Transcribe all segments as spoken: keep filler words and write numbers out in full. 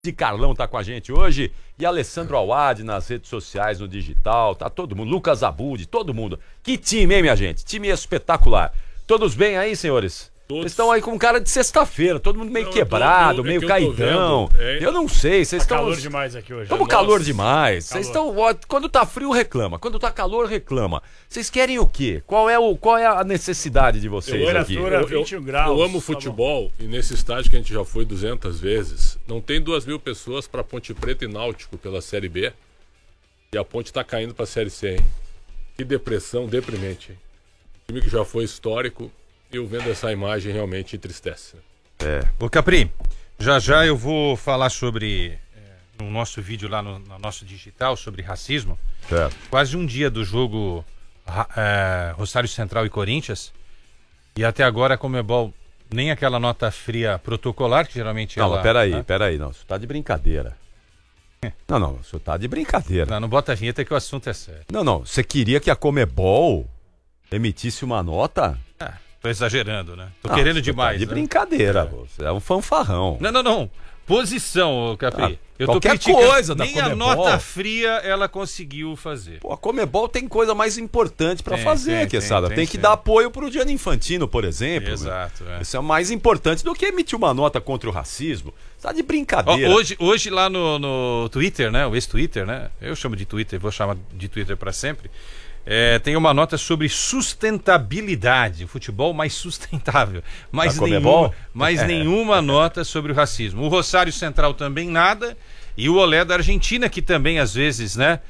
de Carlão tá com a gente hoje e Alessandro Awad nas redes sociais, no digital, tá todo mundo, Lucas Abud, todo mundo. Que time, hein, minha gente? Time espetacular. Todos bem aí, senhores? Todos. Vocês estão aí com cara de sexta-feira, todo mundo meio não, quebrado, tô, tô, meio é caidão. Eu, é, eu não sei, vocês estão... Tá calor demais aqui hoje. Estamos calor demais. Vocês estão... Quando tá frio, reclama. Quando tá calor, reclama. Vocês querem o quê? Qual é, o, qual é a necessidade de vocês eu, aqui? Eu, vinte e um graus, eu amo futebol tá e nesse estádio que a gente já foi duzentas vezes, não tem duas mil pessoas para Ponte Preta e Náutico pela Série B e a Ponte tá caindo pra Série C, hein? Que depressão, deprimente, hein? O time que já foi histórico... Eu vendo essa imagem realmente entristece. É. Ô Capri, já já eu vou falar sobre, é, no nosso vídeo lá no, no nosso digital, sobre racismo. É. Quase um dia do jogo é, Rosário Central e Corinthians. E até agora a Conmebol, nem aquela nota fria protocolar, que geralmente não, ela... Não, peraí, né? peraí, não, isso tá de brincadeira. Não, não, isso tá de brincadeira. Não, não bota a vinheta que o assunto é sério. Não, não, você queria que a Conmebol emitisse uma nota... É. Tô exagerando, né? Tô não, querendo demais. Tá de né? brincadeira, você é um fanfarrão. Não, não, não. Posição, Capri. Ah, eu tô qualquer criticando. coisa da Nem Conmebol. a nota fria ela conseguiu fazer. Pô, a Conmebol tem coisa mais importante pra tem, fazer, tem, Quesada. Tem, tem, que tem. dar apoio pro Gianni Infantino, por exemplo. Exato. É. Isso é mais importante do que emitir uma nota contra o racismo. Tá de brincadeira. Ó, hoje, hoje lá no, no Twitter, né? O ex-Twitter, né? Eu chamo de Twitter, vou chamar de Twitter pra sempre. É, tem uma nota sobre sustentabilidade, futebol mais sustentável, mas, nenhuma, mas é. nenhuma nota sobre o racismo. O Rosário Central também nada, e o Olé da Argentina, que também às vezes, né,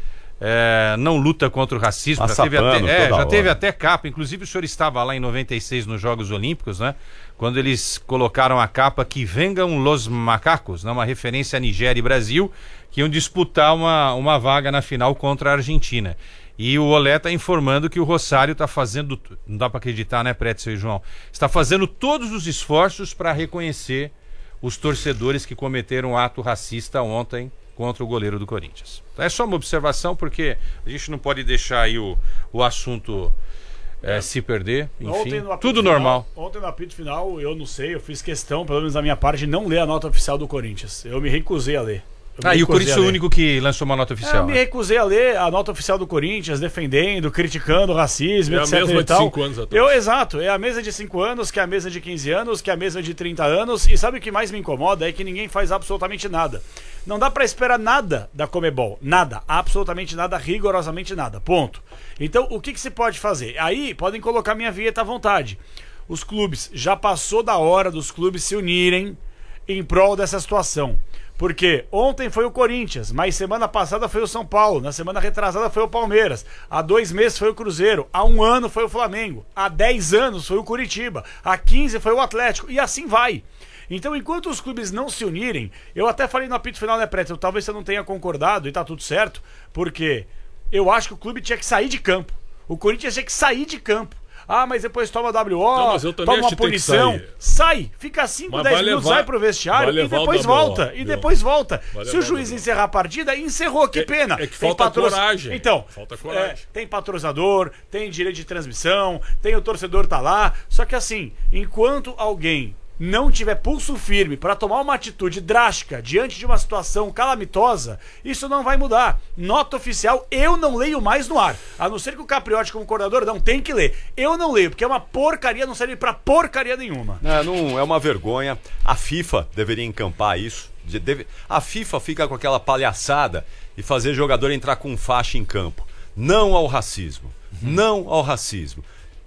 é, não luta contra o racismo, já, teve até, é, já teve até capa, inclusive o senhor estava lá em noventa e seis nos Jogos Olímpicos, né, quando eles colocaram a capa que venham los macacos, né, uma referência a Nigéria e Brasil, que iam disputar uma, uma vaga na final contra a Argentina. E o Olé está informando que o Rosário está fazendo, não dá para acreditar, né, Pretzel e João? Está fazendo todos os esforços para reconhecer os torcedores que cometeram um ato racista ontem contra o goleiro do Corinthians. É só uma observação, porque a gente não pode deixar aí o, o assunto é, é. se perder. Enfim, tudo final, normal. Ontem no apito final, eu não sei, eu fiz questão, pelo menos da minha parte, de não ler a nota oficial do Corinthians. Eu me recusei a ler. Ah, e o Corinthians foi o único que lançou uma nota oficial. Eu me recusei a ler a nota oficial do Corinthians, defendendo, criticando o racismo, é etc. É a mesma e tal. de cinco anos atrás. Eu, exato, é a mesa de cinco anos, que é a mesa de quinze anos, que é a mesa de trinta anos. E sabe o que mais me incomoda? É que ninguém faz absolutamente nada. Não dá pra esperar nada da Conmebol. Nada, absolutamente nada, rigorosamente nada. Ponto. Então, o que, que se pode fazer? Aí, podem colocar minha vinheta à vontade. Os clubes, já passou da hora dos clubes se unirem em prol dessa situação. Porque ontem foi o Corinthians, mas semana passada foi o São Paulo, na semana retrasada foi o Palmeiras, há dois meses foi o Cruzeiro, há um ano foi o Flamengo, há dez anos foi o Curitiba, há quinze foi o Atlético, e assim vai. Então, enquanto os clubes não se unirem, eu até falei no apito final, né, Preto? Talvez você não tenha concordado e tá tudo certo, porque eu acho que o clube tinha que sair de campo. O Corinthians tinha que sair de campo. Ah, mas depois toma W O, não, mas eu toma uma punição. Sai, fica cinco, dez minutos, vai pro vestiário e depois volta. E depois volta. Se o juiz encerrar a partida, encerrou, que pena. É, é que falta patro... coragem. Então, falta coragem. É, tem patrocinador, tem direito de transmissão, tem o torcedor tá lá. Só que assim, enquanto alguém não tiver pulso firme para tomar uma atitude drástica diante de uma situação calamitosa, isso não vai mudar. Nota oficial, eu não leio mais no ar. A não ser que o Capriotti, como coordenador, não tem que ler. Eu não leio, porque é uma porcaria, não serve pra porcaria nenhuma. É, não, é uma vergonha. A FIFA deveria encampar isso. Deve... A FIFA fica com aquela palhaçada e fazer jogador entrar com faixa em campo. Não ao racismo. Uhum. Não ao racismo.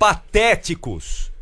Patéticos.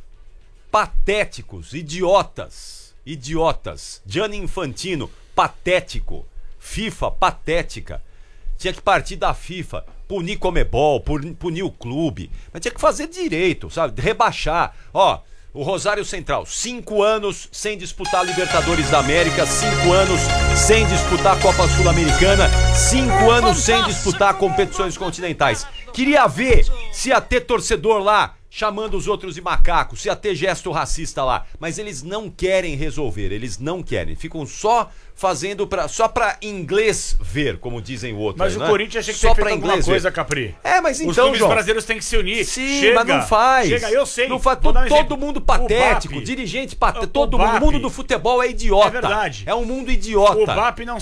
Patéticos, idiotas, idiotas. Gianni Infantino, patético. FIFA, patética. Tinha que partir da FIFA, punir Conmebol, punir o clube. Mas tinha que fazer direito, sabe? Rebaixar. Ó, o Rosário Central, cinco anos sem disputar a Libertadores da América, cinco anos sem disputar a Copa Sul-Americana, cinco anos sem disputar competições continentais. Queria ver se ia ter torcedor lá chamando os outros de macaco, se ia ter gesto racista lá. Mas eles não querem resolver, eles não querem. Ficam só fazendo pra, só pra inglês ver, como dizem o outro. Mas aí, o né? Corinthians tinha que só ter feito pra alguma inglês coisa, ver. Capri. É, mas Os então, clubes João... brasileiros têm que se unir. Sim, Chega, mas não faz. Chega, eu sei. Não faz. Vou Todo, dar um exemplo. todo mundo patético, O B A P, dirigente patético. o Todo B A P, mundo, o mundo do futebol é idiota. É verdade. É um mundo idiota. O B A P não